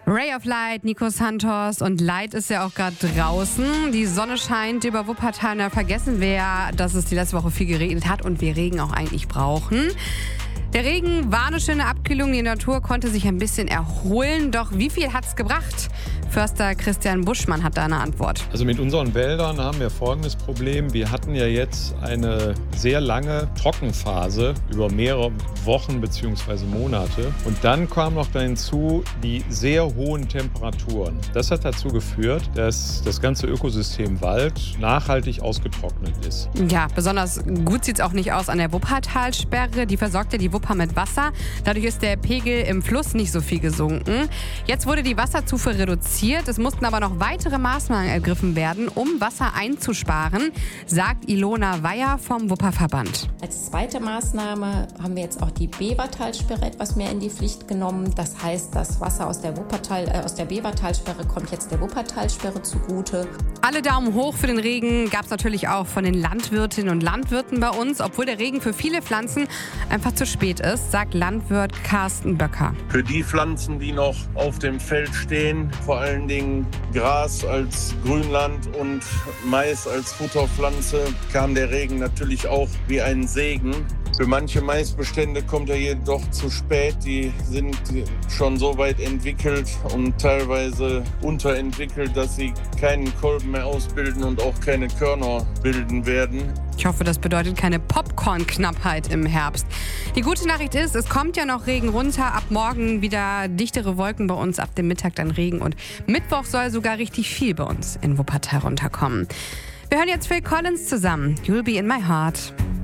Ray of Light, Nico Santos und Light ist ja auch gerade draußen. Die Sonne scheint über Wuppertal. Da vergessen wir ja, dass es die letzte Woche viel geregnet hat und wir Regen auch eigentlich brauchen. Der Regen war eine schöne Abkühlung, die Natur konnte sich ein bisschen erholen. Doch wie viel hat's gebracht? Förster Christian Buschmann hat da eine Antwort. Also mit unseren Wäldern haben wir folgendes Problem. Wir hatten ja jetzt eine sehr lange Trockenphase über mehrere Wochen bzw. Monate. Und dann kam noch hinzu die sehr hohen Temperaturen. Das hat dazu geführt, dass das ganze Ökosystem Wald nachhaltig ausgetrocknet ist. Ja, besonders gut sieht's auch nicht aus an der Wuppertalsperre. Die versorgte die Wupper mit Wasser. Dadurch ist der Pegel im Fluss nicht so viel gesunken. Jetzt wurde die Wasserzufuhr reduziert. Es mussten aber noch weitere Maßnahmen ergriffen werden, um Wasser einzusparen, sagt Ilona Weyer vom Wupperverband. Als zweite Maßnahme haben wir jetzt auch die Bevertalsperre etwas mehr in die Pflicht genommen. Das heißt, das Wasser aus der Bevertalsperre kommt jetzt der Wuppertalsperre zugute. Alle Daumen hoch für den Regen gab es natürlich auch von den Landwirtinnen und Landwirten bei uns, obwohl der Regen für viele Pflanzen einfach zu spät ist, sagt Landwirt Carsten Böcker. Für die Pflanzen, die noch auf dem Feld stehen, vor allen Dingen Gras als Grünland und Mais als Futterpflanze, kam der Regen natürlich auch wie ein Segen. Für manche Maisbestände kommt er jedoch zu spät. Die sind schon so weit entwickelt und teilweise unterentwickelt, dass sie keinen Kolben mehr ausbilden und auch keine Körner bilden werden. Ich hoffe, das bedeutet keine Popcorn-Knappheit im Herbst. Die gute Nachricht ist, es kommt ja noch Regen runter. Ab morgen wieder dichtere Wolken bei uns, ab dem Mittag dann Regen. Und Mittwoch soll sogar richtig viel bei uns in Wuppertal runterkommen. Wir hören jetzt Phil Collins zusammen. You'll be in my heart.